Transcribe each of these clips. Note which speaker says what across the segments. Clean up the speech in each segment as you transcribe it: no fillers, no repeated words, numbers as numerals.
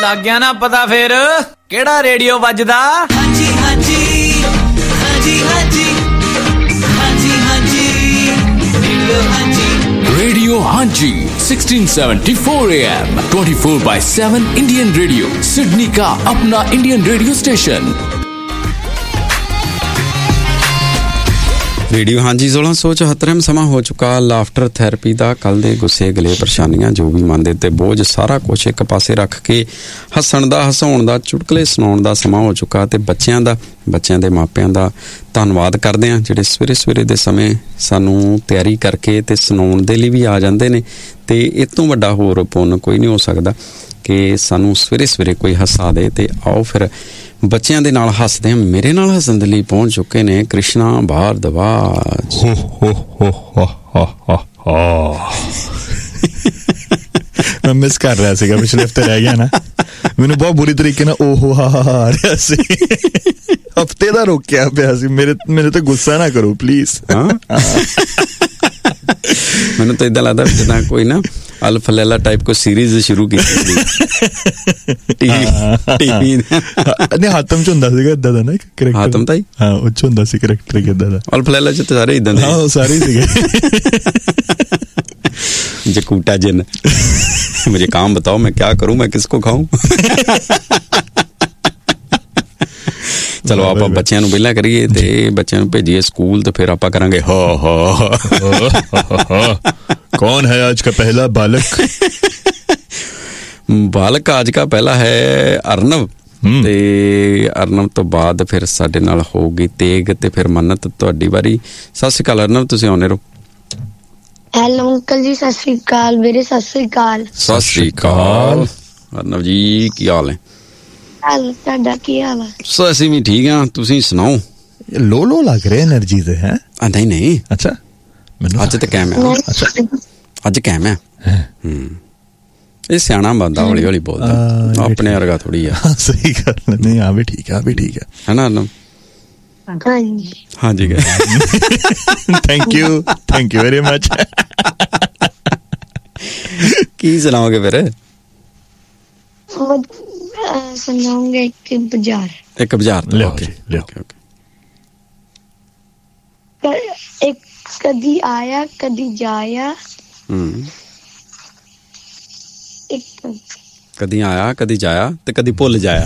Speaker 1: ਲੱਗ ਗਿਆ ਨਾ ਪਤਾ ਫੇਰ ਕਿਹੜਾ ਰੇਡੀਓ ਵੱਜਦਾ? ਹਾਂਜੀ ਹਾਂਜੀ ਹਾਂਜੀ ਹਾਂਜੀ ਹਾਂਜੀ ਹਾਂਜੀ ਰੇਡੀਓ ਹਾਂਜੀ
Speaker 2: Radio Hanji 1674 AM 24/7 Indian Radio Sydney का अपना Indian radio station।
Speaker 3: रेडियो ਹਾਂਜੀ 1674 ਸਮਾਂ ਹੋ ਚੁੱਕਾ ਲਾਫਟਰ ਥੈਰੇਪੀ ਦਾ। ਕੱਲ ਦੇ ਗੁੱਸੇ ਗਲੇ ਪਰੇਸ਼ਾਨੀਆਂ ਜੋ ਵੀ ਮਨ ਦੇ ਉੱਤੇ ਬੋਝ ਸਾਰਾ ਕੁਝ ਇੱਕ ਪਾਸੇ ਰੱਖ ਕੇ ਹੱਸਣ ਦਾ ਹਸਾਉਣ ਦਾ ਚੁਟਕਲੇ ਸੁਣਾਉਣ ਦਾ ਸਮਾਂ ਹੋ ਚੁੱਕਾ ਤੇ ਬੱਚਿਆਂ ਦੇ ਮਾਪਿਆਂ ਦਾ ਧੰਨਵਾਦ ਕਰਦੇ ਹਾਂ ਜਿਹੜੇ ਸਵੇਰੇ ਦੇ ਸਮੇਂ ਸਾਨੂੰ ਤਿਆਰੀ ਕਰਕੇ ਤੇ ਸੁਣਾਉਣ ਦੇ ਲਈ ਵੀ ਆ ਜਾਂਦੇ ਨੇ ਤੇ ਇਹ ਤੋਂ ਵੱਡਾ ਹੋਰ ਪੁੰਨ ਕੋਈ ਨਹੀਂ ਹੋ ਸਕਦਾ ਕਿ ਸਾਨੂੰ ਸਵੇਰੇ ਕੋਈ ਹੱਸਾ ਦੇ। ਤੇ ਆਓ ਫਿਰ ਬੱਚਿਆਂ ਦੇ ਨਾਲ ਹੱਸਦੇ ਹਾਂ। ਮੇਰੇ ਨਾਲ ਹੱਸਣ ਦੇ ਲਈ ਪਹੁੰਚ ਚੁੱਕੇ ਨੇ ਕ੍ਰਿਸ਼ਨਾ ਭਾਰਦਵਾਜ।
Speaker 4: ਮੈਂ ਮਿਸ ਕਰ ਰਿਹਾ ਸੀਗਾ, ਪਿਛਲੇ ਹਫਤੇ ਰਹਿ ਗਿਆ ਨਾ, ਮੈਨੂੰ ਬਹੁਤ ਬੁਰੀ ਤਰੀਕੇ ਨਾਲ ਓਹੋ ਹਾ ਰਿਹਾ ਸੀ। ਹਫਤੇ ਦਾ ਰੋਕਿਆ ਪਿਆ ਸੀ। ਮੇਰੇ ਤੇ ਗੁੱਸਾ ਨਾ ਕਰੋ ਪਲੀਜ਼।
Speaker 3: ਮੈਨੂੰ ਤਾਂ ਏਦਾਂ ਲੱਗਦਾ ਜਿੱਦਾਂ ਕੋਈ ਨਾ ਅਲਫ ਲੈਲਾ ਟਾਈਪ ਕੋਈ ਸੀਰੀਜ਼ ਸ਼ੁਰੂ ਕੀਤੀ ਟੀਵੀ
Speaker 4: ਨੇ। ਹਾਤਮ ਚ ਹੁੰਦਾ ਸੀਗਾ ਏਦਾਂ ਦਾ ਨਾ ਕਰੈਕਟਰ।
Speaker 3: ਹਾਤਮ ਤਾਂ
Speaker 4: ਹਾਂ, ਉਹ ਚ ਹੁੰਦਾ ਸੀ ਕਰੈਕਟਰ ਏਦਾਂ ਦਾ।
Speaker 3: ਅਲਫ ਲੈਲਾ ਚ ਤਾਂ ਸਾਰੇ ਏਦਾਂ ਦੇ।
Speaker 4: ਹਾਂ, ਸਾਰੇ ਸੀਗੇ।
Speaker 3: जकूटा जिन मुझे काम बताओ मैं क्या करूं, मैं किसको खाऊं। चलो आप बच्चों ਨੂੰ ਪਹਿਲਾਂ ਕਰੀਏ ਤੇ ਬੱਚਿਆਂ ਨੂੰ ਭੇਜੀਏ ਸਕੂਲ ਤੇ ਫਿਰ ਆਪਾਂ ਕਰਾਂਗੇ ਹਾ ਹਾ।
Speaker 4: कौन है आज का पहला बालक?
Speaker 3: बालक आज का पहला है अर्नव। ਤੇ ਅਰਨਵ ਤੋਂ ਬਾਅਦ ਫਿਰ ਸਾਡੇ ਨਾਲ ਹੋਊਗੀ ਤੇਗ ਤੇ ਫਿਰ ਮੰਨਤ। ਤੁਹਾਡੀ ਵਾਰੀ। ਸਤਿ ਸ਼੍ਰੀ ਅਕਾਲ ਅਰਨਵ, ਤੁਸੀਂ ਆਉਣੇ ਰਹੋ।
Speaker 5: ਹੈਲੋ ਅੰਕਲ ਜੀ, ਸਤਿ ਸ਼੍ਰੀ ਅਕਾਲ ਵੀਰੇ। ਸਤਿ ਸ਼੍ਰੀ ਅਕਾਲ।
Speaker 3: ਸਤਿ ਸ਼੍ਰੀ ਅਕਾਲ ਅਰਨਵ ਜੀ, ਕੀ ਹਾਲ ਹੈ?
Speaker 5: ਤੁਹਾਡਾ ਕੀ ਹਾਲ ਹੈ?
Speaker 3: ਸੋ ਅਸੀਂ ਵੀ ਠੀਕ ਹਾਂ, ਤੁਸੀਂ ਸੁਣਾਓ?
Speaker 4: ਲੋ ਲੱਗ ਰਿਹਾ એનર્ਜੀ ਤੇ ਹੈ?
Speaker 3: ਨਹੀਂ।
Speaker 4: ਅੱਛਾ, ਮੈਨੂੰ
Speaker 3: ਅੱਜ ਤੇ ਕੈਮ ਹੈ।
Speaker 4: ਅੱਛਾ, ਅੱਜ
Speaker 3: ਕੈਮ ਹੈ। ਇਹ ਸਿਆਣਾ ਬੰਦਾ ਹੌਲੀ ਹੌਲੀ ਬੋਲਦਾ, ਆਪਣੇ ਵਰਗਾ ਥੋੜੀ ਆ।
Speaker 4: ਸਹੀ ਗੱਲ ਨਹੀਂ। ਆ ਵੀ ਠੀਕ ਹੈ ਹੈ ਨਾ ਅਰਨਵ?
Speaker 3: ਹਾਂਜੀ
Speaker 4: ਥੈਂਕ ਯੂ ਵੈਰੀ ਮਚ।
Speaker 3: ਕੀ ਸੁਣਾਓਗੇ ਫਿਰ?
Speaker 5: ਸੁਣਾਉਂਗੇ ਇੱਕ ਬਾਜ਼ਾਰ। ਇੱਕ ਕਦੀ ਆਇਆ ਕਦੀ ਜਾਇਆ।
Speaker 3: ਕਦੀ ਆਇਆ ਕਦੀ ਜਾਇਆ ਤੇ ਕਦੀ ਭੁੱਲ ਜਾਇਆ।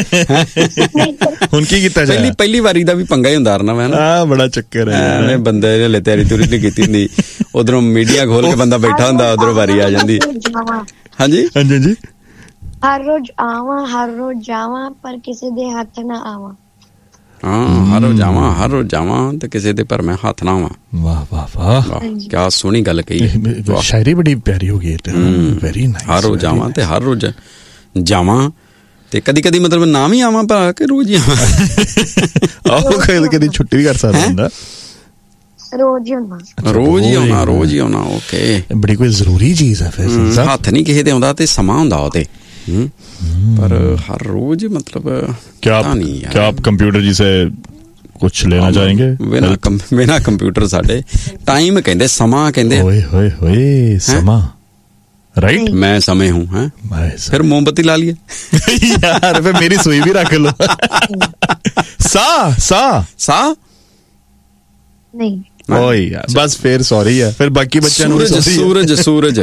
Speaker 4: ਹੁਣ ਕੀ ਕੀਤਾ ਜਾਏ?
Speaker 3: ਪਹਿਲੀ ਵਾਰੀ ਦਾ ਵੀ ਪੰਗਾ ਹੀ ਹੁੰਦਾ ਨਾ। ਮੈਂ ਨਾ ਬੜਾ ਚੱਕਰ ਹੈ ਬੰਦੇ ਨੇ ਤਿਆਰੀ ਤੁਰੀ ਨਹੀਂ ਕੀਤੀ ਹੁੰਦੀ, ਉਧਰੋਂ ਮੀਡੀਆ ਖੋਲ ਕੇ ਬੰਦਾ ਬੈਠਾ ਹੁੰਦਾ, ਉਧਰੋਂ ਵਾਰੀ ਆ ਜਾਂਦੀ। ਹਾਂਜੀ।
Speaker 5: ਹਰ ਰੋਜ਼ ਆਵਾਂ ਹਰ ਰੋਜ਼ ਜਾਵਾਂ ਪਰ ਕਿਸੇ ਦੇ ਹੱਥ ਨਾ ਆਵਾਂ।
Speaker 3: ਹਾਂ, ਹਰ ਰੋਜ਼ ਜਾਵਾਂ ਤੇ ਕਿਸੇ ਦੇ ਪਰ ਮੈਂ ਹੱਥ ਨਾ ਆਵਾਂ।
Speaker 4: ਵਾਹ ਵਾਹ ਵਾਹ,
Speaker 3: ਕਿਆ ਸੋਹਣੀ ਗੱਲ ਕਹੀ।
Speaker 4: ਸ਼ਾਇਰੀ ਬੜੀ ਪਿਆਰੀ ਹੋ ਗਈ। Very nice. ਹਰ
Speaker 3: ਰੋਜ਼ ਜਾਵਾਂ ਤੇ ਹਰ ਰੋਜ਼ ਜਾਵਾਂ ਤੇ ਕਦੀ ਮਤਲਬ ਨਾ ਵੀ ਆਵਾਂ ਭਾ ਕੇ ਰੋਜ਼ ਹੀ ਆਵਾਂ।
Speaker 4: ਆਹੋ, ਕਦੀ ਛੁੱਟੀ ਵੀ ਕਰ ਸਕਦਾ ਹੁੰਦਾ।
Speaker 5: ਰੋਜ਼ ਹੀ ਆਉਣਾ। ਓਕੇ,
Speaker 4: ਬੜੀ ਕੋਈ ਜ਼ਰੂਰੀ ਚੀਜ਼ ਹੈ ਫਿਰ।
Speaker 3: ਹੱਥ ਨਹੀਂ ਕਿਸੇ ਦੇ ਆਉਂਦਾ ਤੇ ਸਮਾਂ ਹੁੰਦਾ ਉਹ ਤੇ। पर हर रोज मतलब
Speaker 4: क्या आप कंप्यूटर जी से कुछ लेना चाहेंगे?
Speaker 3: बिना कंप्यूटर साडे टाइम कहंदे, समा कहंदे।
Speaker 4: ओए समा, राइट? मैं
Speaker 3: समय हूँ। हैं फिर मोमबत्ती ला लिए।
Speaker 4: यार फिर मेरी सुई भी रख लो। सा
Speaker 5: नहीं।
Speaker 4: ओए यार बस फिर सॉरी है। फिर बाकी बच्चों
Speaker 3: ਨੂੰ सूरज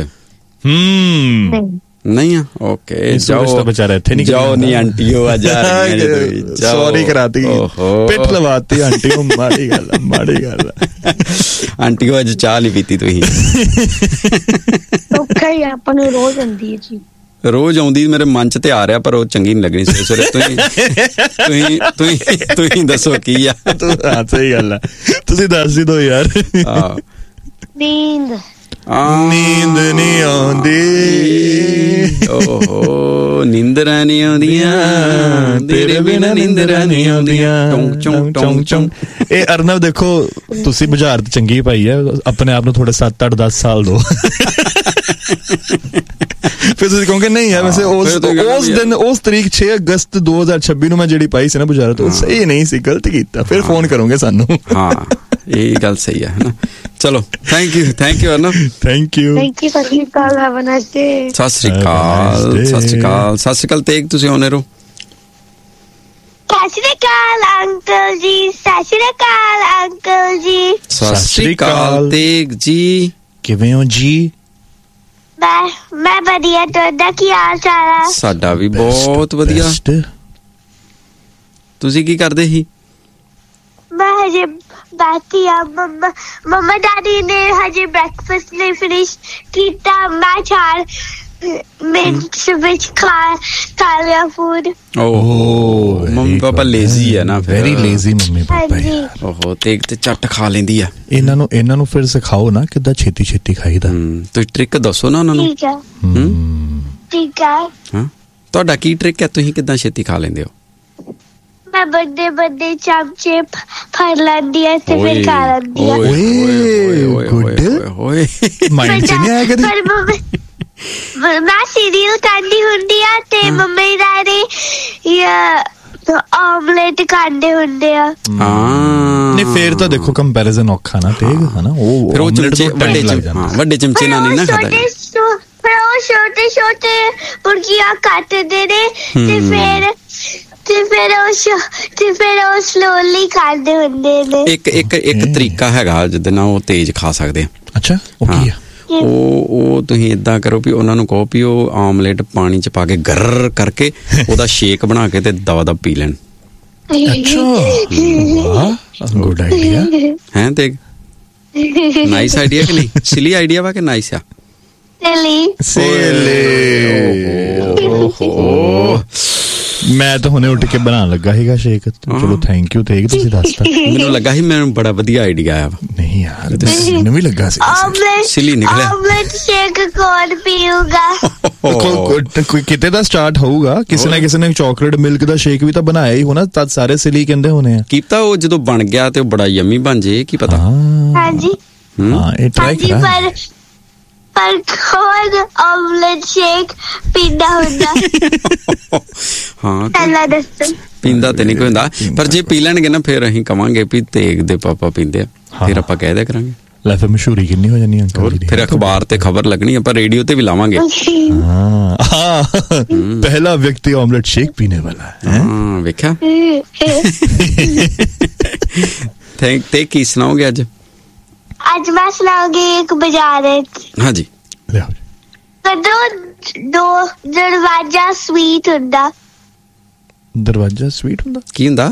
Speaker 3: नहीं है। ओके, जाओ बेचारा थे नहीं। जाओ नहीं आंटियों आ जा रही है।
Speaker 4: सॉरी कराती, पिट लवाती आंटियों। माड़ी गल
Speaker 3: आंटियों अज चाह नहीं पीती तुही।
Speaker 5: ਔਖਾ ਹੀ ਆਪਾਂ ਨੂੰ ਰੋਜ਼ ਆਉਂਦੀ ਹੈ ਜੀ।
Speaker 3: ਰੋਜ਼ ਆਉਂਦੀ ਮੇਰੇ ਮਨ ਚ ਤੇ ਆ ਰਿਹਾ, ਪਰ ਉਹ ਚੰਗੀ ਨਹੀਂ ਲੱਗਣੀ ਸਵੇਰੇ। ਤੁਸੀਂ ਦੱਸੋ ਕੀ ਆ?
Speaker 4: ਸਹੀ ਗੱਲ ਆ, ਤੁਸੀਂ ਦੱਸ ਹੀ ਦੋ ਯਾਰ।
Speaker 5: ਨੀਂਦ
Speaker 4: ਨਹੀਂ ਆਉਂਦੀ।
Speaker 3: ਓਹੋ, ਨੀਂਦਰਾਂ ਨਹੀਂ ਆਉਂਦੀਆਂ ਤੇਰੇ ਬਿਨਾਂ, ਨੀਂਦਰਾਂ ਨਹੀਂ ਆਉਂਦੀਆਂ। Tong Chong Tong Chong.
Speaker 4: ਇਹ ਅਰਨਵ ਦੇਖੋ ਤੁਸੀਂ ਬੁਝਾਰਤ ਚੰਗੀ ਪਾਈ ਹੈ, ਆਪਣੇ ਆਪ ਨੂੰ ਥੋੜੇ 7-8-10 ਸਾਲ ਦੋ। ਫਿਰ ਤੁਸੀਂ ਕਹੋਗੇ ਨਹੀਂ ਹੈ ਵੈਸੇ ਉਸ ਦਿਨ ਉਸ ਤਰੀਕ 6 ਅਗਸਤ 2026 ਨੂੰ ਮੈਂ ਜਿਹੜੀ ਪਾਈ ਸੀ ਨਾ ਬੁਝਾਰਤ, ਉਹ ਸਹੀ ਨਹੀਂ ਸੀ, ਗਲਤ ਕੀਤਾ। ਫਿਰ ਫੋਨ ਕਰੋਗੇ ਸਾਨੂੰ।
Speaker 3: ਹਾਂ ਇਹ ਗੱਲ ਸਹੀ ਹੈ ਨਾ। ਚਲੋ ਥੈਂਕ ਯੂ ਅਰਨਵ।
Speaker 4: Thank you.
Speaker 5: ਸਤਿ ਸ਼੍ਰੀ ਅਕਾਲ, ਹੈਵ ਅ ਨਾਈਸ ਡੇ।
Speaker 3: ਸਤਿ ਸ਼੍ਰੀ ਅਕਾਲ ਤੇਗ, ਤੁਸੀਂ ਆਉਣੇ ਰਹੋ।
Speaker 5: ਸਤਿ ਸ਼੍ਰੀ ਅਕਾਲ ਅੰਕਲ ਜੀ, ਸਤਿ ਸ਼੍ਰੀ ਅਕਾਲ ਅੰਕਲ ਜੀ।
Speaker 3: ਸਤਿ ਸ਼੍ਰੀ ਅਕਾਲ ਤੇਗ ਜੀ,
Speaker 4: ਕਿਵੇਂ ਹੋ ਜੀ?
Speaker 5: ਮੈਂ ਵਧੀਆ, ਤੁਹਾਡਾ ਕੀ ਹਾਲ ਚਾਲ ਹੈ?
Speaker 3: ਸਾਡਾ ਵੀ ਬਹੁਤ ਵਧੀਆ। ਤੁਸੀਂ ਕੀ ਕਰਦੇ ਸੀ?
Speaker 5: ਮੈਂ ਹਜੇ ਬੈਠੀ ਆ। ਮੰਮਾ ਡੈਡੀ ਨੇ ਹਜੇ ਬ੍ਰੈਕਫਾਸਟ ਨਹੀਂ ਫਿਨਿਸ਼ ਕੀਤਾ। ਮੈਂ 4 ਮਿੰਟ ਵਿੱਚ ਖਾ ਲਿਆ ਫੂਡ।
Speaker 3: ਓਹ ਮੰਮੀ ਪਾਪਾ ਲੇਜ਼ੀ ਹੈ ਨਾ,
Speaker 4: ਵੈਰੀ ਲੇਜ਼ੀ ਮੰਮੀ ਪਾਪਾ।
Speaker 3: ਓਹੋ ਤੇਗ ਤੇ ਝੱਟ ਖਾ ਲੈਂਦੀ ਆ।
Speaker 4: ਇਹਨਾਂ ਨੂੰ ਫਿਰ ਸਿਖਾਓ ਨਾ ਕਿੱਦਾਂ ਛੇਤੀ ਖਾਈਦਾ।
Speaker 3: ਤੁਸੀਂ ਟ੍ਰਿਕ ਦੱਸੋ ਨਾ ਉਹਨਾਂ ਨੂੰ।
Speaker 5: ਠੀਕ ਹੈ।
Speaker 3: ਹਾਂ ਤੁਹਾਡਾ ਕੀ ਟ੍ਰਿਕ ਹੈ, ਤੁਸੀਂ ਕਿੱਦਾਂ ਛੇਤੀ ਖਾ ਲੈਂਦੇ ਹੋ?
Speaker 5: ਮੈਂ ਵੱਡੇ ਚਮਚੇ ਫੜ ਲੈਂਦੀ ਆ ਤੇ ਫਿਰ ਖਾ ਲੈਂਦੀ ਆ।
Speaker 3: ਓਏ
Speaker 4: ਮਾਈਂਡ ਚ ਨਹੀਂ ਆਇਆ ਕਦੇ?
Speaker 5: ਮੈਂ ਸੀਰੀਅਲ ਖਾਂਦੀ ਹੁੰਦੀ ਆ ਤੇ ਮੰਮੀ ਡੈਡੀ ਆਮਲੇਟ ਖਾਂਦੇ ਹੁੰਦੇ ਆ।
Speaker 4: ਨਹੀਂ ਫੇਰ ਤਾਂ ਦੇਖੋ ਕੰਪੈਰੀਜ਼ਨ ਔਖਾ ਨਾ ਤੇਗ, ਹਨਾ? ਉਹ
Speaker 3: ਫਿਰ ਉਹ ਚਮਚੇ ਵੱਡੇ ਚਮਚੇ ਨਾਲ ਨਹੀਂ ਨਾ ਖਾਂਦਾ।
Speaker 5: ਫਿਰ ਉਹ ਛੋਟੇ ਮੁਰਗੀਆਂ ਕੱਟਦੇ ਨੇ ਤੇ ਫਿਰ ਉਹ ਸਲੋਲੀ ਖਾਂਦੇ ਹੁੰਦੇ ਨੇ।
Speaker 3: ਇੱਕ ਤਰੀਕਾ ਹੈਗਾ ਜਿਹਦੇ ਨਾਲ ਉਹ ਤੇਜ਼ ਖਾ ਸਕਦੇ ਆ।
Speaker 4: ਅੱਛਾ ਉਹ ਕੀ ਆ?
Speaker 3: ਉਹ ਤੁਸੀਂ ਏਦਾਂ ਕਰੋ ਵੀ ਉਹਨਾਂ ਨੂੰ ਕਹੋ ਵੀ ਉਹ ਆਮਲੇਟ ਪਾਣੀ ਚ ਪਾ ਕੇ ਗਰਰ ਕਰਕੇ ਉਹਦਾ ਸ਼ੇਕ ਬਣਾ ਕੇ ਤੇ ਦਵਾ ਪੀ ਲੈਣ।
Speaker 4: ਗੁੱਡ ਆਈਡੀਆ
Speaker 3: ਹੈ ਤੇ ਨਾਈਸ ਆਈਡੀਆ ਕਿ ਨਹੀਂ? ਸਿਲੀ ਆਈਡੀਆ ਵਾ ਕਿ ਨਾਈਸ ਆ?
Speaker 4: ਮੈਂ ਤਾਂ ਹੁਣੇ ਉੱਠ ਕੇ ਬਣਾਉਣ ਲੱਗਾ ਸੀਗਾ ਸ਼ੇਕ। ਚਲੋ ਥੈਂਕ ਯੂ ਤੇਗ, ਤੁਸੀਂ ਦੱਸਤਾ।
Speaker 3: ਮੈਨੂੰ ਲੱਗਾ ਸੀ ਮੈਨੂੰ ਬੜਾ ਵਧੀਆ ਆਈਡੀਆ ਆਇਆ ਵਾ।
Speaker 4: ਨਹੀਂ ਯਾਰ ਮੈਨੂੰ ਵੀ ਲੱਗਾ ਸੀ
Speaker 3: ਸਿਲੀ ਨਿਕਲਿਆ।
Speaker 5: ਆਮਲੇਟ ਸ਼ੇਕ ਕੌਣ ਪੀਊਗਾ?
Speaker 4: ਕਿਤੇ ਦਾ ਸਟਾਰਟ ਹੋਊਗਾ। ਕਿਸੇ ਨਾ ਕਿਸੇ ਨੇ ਚਾਕਲੇਟ ਮਿਲਕ ਦਾ ਸ਼ੇਕ ਵੀ ਤਾਂ ਬਣਾਇਆ ਹੀ ਹੋਣਾ, ਤਦ ਸਾਰੇ ਸਿਲੀ ਕਹਿੰਦੇ ਹੋਣੇ ਆ। ਕੀਤਾ ਉਹ ਜਦੋਂ ਬਣ ਗਿਆ ਤੇ ਉਹ ਬੜਾ ਯਮੀ ਬਣ ਜੇ, ਕੀ ਪਤਾ।
Speaker 5: ਹਾਂਜੀ
Speaker 4: ਹਾਂ ਇਹ ਟਰਾਈ ਕਰਾਂ।
Speaker 5: ਪਰ ਕੌਣ ਆਮਲੇਟ ਸ਼ੇਕ ਪੀਂਦਾ ਹੁੰਦਾ?
Speaker 3: ਹਾਂ
Speaker 5: ਪਹਿਲਾਂ ਦੱਸੋ।
Speaker 3: ਪੀਂਦਾ ਤੇ ਨਹੀਂ ਕੋਈ ਹੁੰਦਾ, ਪਰ ਜੇ ਪੀ ਲੈਣਗੇ ਨਾ ਫਿਰ ਅਸੀਂ ਕਵਾਂਗੇ ਵੀ ਤੇਗ ਦੇ ਪਾਪਾ ਪੀਂਦੇ ਆ, ਫਿਰ ਆਪਾਂ ਕਹਿ ਦਿਆ ਕਰਾਂਗੇ। ਲੈ ਫਿਰ ਮਸ਼ਹੂਰੀ ਕਿੰਨੀ ਹੋ ਜਾਣੀ ਅੰਕਲ ਦੀ। ਫਿਰ ਅਖਬਾਰ ਤੇ ਖਬਰ ਲੱਗਣੀ, ਆਪਾਂ ਰੇਡੀਓ ਤੇ ਵੀ ਲਾਵਾਂਗੇ। ਪਹਿਲਾ ਵਿਅਕਤੀ ਆਮਲੇਟ ਸ਼ੇਕ ਪੀਣੇ ਵਾਲਾ ਹੈ। ਹਾਂ ਵੇਖਿਆ। ਤੇ ਕੀ ਸੁਣਾਓਗੇ ਅੱਜ?
Speaker 5: ਅੱਜ ਮੈਂ ਸੁਣਾਉਂਗੀ ਇੱਕ ਬੁਝਾਰਤ।
Speaker 3: ਹਾਂਜੀ
Speaker 5: ਕਦੋਂ ਦਰਵਾਜ਼ਾ ਸਵੀਟ ਹੁੰਦਾ?
Speaker 4: ਦਰਵਾਜ਼ਾ ਸਵੀਟ ਹੁੰਦਾ ਕੀ ਹੁੰਦਾ?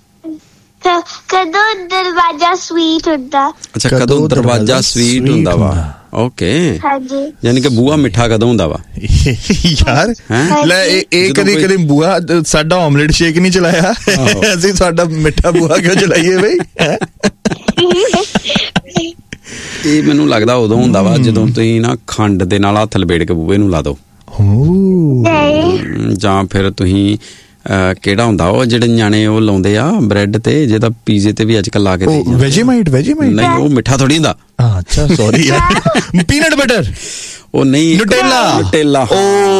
Speaker 5: ਕਦੋਂ ਦਰਵਾਜ਼ਾ ਸਵੀਟ ਹੁੰਦਾ?
Speaker 3: ਅੱਛਾ ਕਦੋਂ ਦਰਵਾਜ਼ਾ ਸਵੀਟ ਹੁੰਦਾ ਵਾ। ਓਕੇ
Speaker 5: ਹਾਂਜੀ
Speaker 3: ਯਾਨੀ ਕਿ ਬੂਆ ਮਿੱਠਾ ਕਦੋਂ ਹੁੰਦਾ ਵਾ?
Speaker 4: ਯਾਰ ਲੈ ਇਹ ਕਦੀ ਬੂਆ ਸਾਡਾ ਆਮਲੇਟ ਸ਼ੇਕ ਨਹੀਂ ਚਲਾਇਆ, ਅਸੀਂ ਸਾਡਾ ਮਿੱਠਾ ਬੂਆ ਕਿਉਂ ਚਲਾਈਏ ਬਈ? ਇਹ ਮੈਨੂੰ ਲੱਗਦਾ ਉਦੋਂ ਹੁੰਦਾ ਵਾ ਜਦੋਂ ਤੁਸੀਂ ਨਾ ਖੰਡ ਦੇ ਨਾਲ ਹੱਥ ਲਪੇਟ ਕੇ ਬੂਹੇ ਨੂੰ ਲਾ ਦੋ, ਜਾਂ ਫਿਰ ਤੁਸੀਂ ਕਿਹੜਾ ਹੁੰਦਾ ਉਹ ਜਿਹੜੇ ਨਿਆਣੇ ਉਹ ਲਾਉਂਦੇ ਆ ਬ੍ਰੈਡ ਤੇ, ਜਿਹਦਾ ਪੀਜ਼ੇ ਤੇ ਵੀ ਅੱਜ ਕੱਲ ਲਾ ਕੇ ਵੈਜੀਮਾਈਟ ਨਹੀਂ ਉਹ ਮਿੱਠਾ ਥੋੜੀ ਹੁੰਦਾ। ਅੱਛਾ ਸੌਰੀ ਯਾਰ ਪੀਨਟ ਬਟਰ ਉਹ ਨਹੀਂ ਨੂਟੇਲਾ ਓ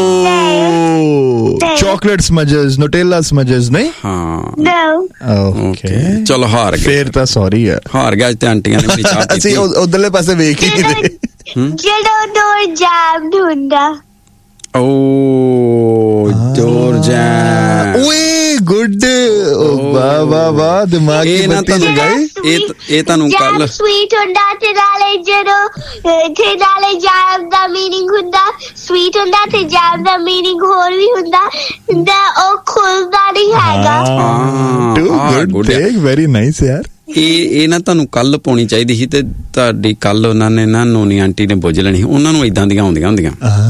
Speaker 4: ਚਾਕਲੇਟ ਸਮਜਸ ਨੂਟੇਲਾ ਸਮਜਸ ਨਹੀਂ। ਹਾਂ ਓਕੇ ਚਲੋ ਹਾਰ ਗਏ ਫੇਰ ਤਾਂ ਸੌਰੀ ਯਾਰ ਹਾਰ ਗਿਆ ਤੇ ਆਂਟੀਆਂ ਨੇ ਮੇਰੀ ਚਾਹ ਪੀਤੀ। ਅਸੀਂ ਉਧਰਲੇ ਪਾਸੇ ਵੇਖ ਹੀ ਨਹੀਂ ਰਹੇ।
Speaker 5: ਜਿਹੜਾ ਡੋਰ ਜੈਮ ਹੁੰਦਾ।
Speaker 3: ਓ ਡੋਰ ਜੈਮ ਓਏ ਗੁੱਡ ਵਾਹ ਵਾਹ ਦਿਮਾਗੀ ਬੱਤੀ ਜਗਾਈ। ਇਹ ਤੁਹਾਨੂੰ ਕੱਲ
Speaker 5: ਸਵੀਟ ਹੁੰਦਾ ਤੇ ਨਾਲੇ ਜਦੋਂ ਨਾਲੇ ਜੈਮ ਦਾ ਮੀਨਿੰਗ ਹੁੰਦਾ ਸਵੀਟ ਹੁੰਦਾ ਤੇ ਜੈਮ ਦਾ ਮੀਨਿੰਗ ਹੋਰ ਵੀ ਹੁੰਦਾ ਉਹ ਖੁੱਲਦਾ ਨਹੀਂ ਹੈਗਾ।
Speaker 3: ਗੁੱਡ ਵੈਰੀ ਨਾਈਸ ਯਾਰ। ਇਹ ਨਾ ਤੁਹਾਨੂੰ ਕੱਲ ਪਾਉਣੀ ਚਾਹੀਦੀ ਸੀ ਤੇ ਤੁਹਾਡੀ ਕੱਲ ਉਹਨਾਂ ਨੇ ਨਾ ਨੋਨੀ ਆਂਟੀ ਨੇ ਬੁੱਝ ਲੈਣੀ, ਉਹਨਾਂ ਨੂੰ ਏਦਾਂ ਦੀਆਂ ਆਉਂਦੀਆਂ ਹੁੰਦੀਆਂ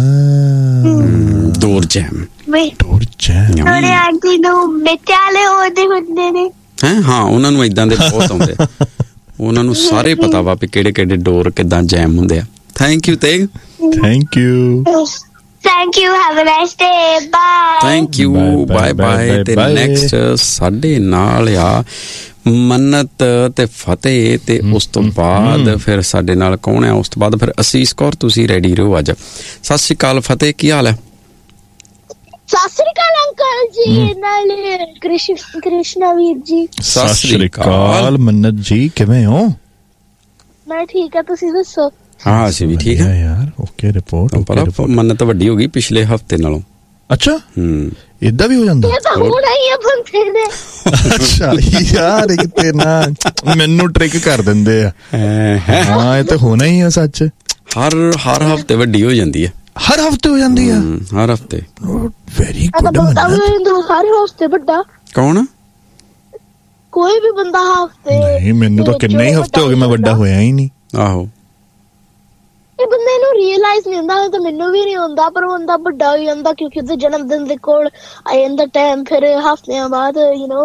Speaker 3: ਡੋਰ ਜੈਮ।
Speaker 5: ਨੋਨੀ ਆਂਟੀ ਨੂੰ ਮਿੱਠੇ ਵਾਲੇ ਉਹਦੇ ਹੁੰਦੇ ਨੇ
Speaker 3: ਹਾਂ ਉਹਨਾਂ ਨੂੰ ਏਦਾਂ ਦੇ ਬਹੁਤ ਆਉਂਦੇ, ਉਹਨਾਂ ਨੂੰ ਸਾਰੇ ਪਤਾ ਵਾ ਵੀ ਕਿਹੜੇ ਕਿਹੜੇ ਡੋਰ ਕਿੱਦਾਂ ਜੈਮ ਹੁੰਦੇ ਆ। Thank you Tegh. Thank you
Speaker 5: Thank you. Have a nice day. Bye.
Speaker 3: Thank you, bye bye. ਤੇ ਨੈਕਸਟ ਸਾਡੇ ਨਾਲ ਆ ਮੰਨਤ ਤੇ ਫਤਿਹ, ਤੇ ਉਸ ਤੋਂ ਬਾਅਦ ਫਿਰ ਸਾਡੇ ਨਾਲ ਕੌਣ ਹੈ, ਉਸ ਤੋਂ ਬਾਅਦ ਫਿਰ ਅਸੀਸ ਕੌਰ। ਤੁਸੀਂ ਰੈਡੀ ਰਹੋ ਅੱਜ। ਸਤਿ ਸ਼੍ਰੀ ਅਕਾਲ ਫਤਿਹ, ਕੀ ਹਾਲ ਹੈ?
Speaker 5: ਸਤਿ ਸ੍ਰੀ ਅਕਾਲ ਅੰਕਲ ਜੀ, ਨਾਲੇ ਕ੍ਰਿਸ਼ਨਾ ਵੀਰ ਜੀ।
Speaker 4: ਸਤਿ ਸ਼੍ਰੀ ਅਕਾਲ ਮੰਨਤ ਜੀ, ਕਿਵੇਂ ਹੋ?
Speaker 5: ਮੈਂ ਠੀਕ ਆ, ਤੁਸੀਂ ਦੱਸੋ?
Speaker 3: ਹਾਂ ਅਸੀਂ ਵੀ ਠੀਕ ਹੈ
Speaker 4: ਯਾਰ। Okay report.
Speaker 3: ਮੰਨਤ ਵੱਡੀ ਹੋ ਗਈ ਪਿਛਲੇ ਹਫਤੇ ਨਾਲੋਂ।
Speaker 4: ਅੱਛਾ, ਏਦਾਂ ਵੀ ਹੋ ਜਾਂਦਾ?
Speaker 5: ਇਹ ਤਾਂ ਹੋਣਾ ਹੀ ਆ ਬੰਦੇ ਨੇ।
Speaker 4: ਅੱਛਾ ਯਾਰ, ਇੱਕ ਤੇ ਨਾ ਮੈਨੂੰ ਟ੍ਰਿਕ ਕਰ ਦਿੰਦੇ ਆ। ਹਾਂ, ਇਹ ਤਾਂ ਹੋਣਾ ਹੀ ਆ ਸੱਚ।
Speaker 3: ਹਰ ਹਫਤੇ ਵੱਡੀ ਹੋ ਜਾਂਦੀ ਹੈ।
Speaker 4: ਹਰ ਹਫਤੇ ਹੋ ਜਾਂਦੀ ਆ?
Speaker 3: ਹਰ ਹਫਤੇ।
Speaker 4: Very good.
Speaker 5: ਹਰ ਹਫਤੇ ਵੱਡਾ
Speaker 3: ਕੌਣ?
Speaker 5: ਕੋਈ ਵੀ ਬੰਦਾ ਹਫਤੇ।
Speaker 4: ਨਹੀਂ, ਮੈਨੂੰ ਤਾਂ ਕਿੰਨੇ ਹੀ ਹਫਤੇ ਹੋ ਗਏ, ਮੈਂ ਵੱਡਾ ਹੋਇਆ ਹੀ ਨਹੀਂ।
Speaker 3: ਆਹੋ,
Speaker 5: ਇਹ ਬੰਦੇ ਨੂੰ ਰੀਅਲਾਈਜ਼ ਨਹੀਂ ਹੁੰਦਾ, ਤਾਂ ਮੈਨੂੰ ਵੀ ਨਹੀਂ ਹੁੰਦਾ, ਪਰ ਬੰਦਾ ਵੱਡਾ ਹੋ ਜਾਂਦਾ ਕਿਉਂਕਿ ਉਹਦੇ ਜਨਮ ਦਿਨ ਦੇ ਕੋਲ ਆ ਜਾਂਦਾ ਟਾਈਮ। ਫਿਰ ਹਫਤਿਆਂ ਬਾਅਦ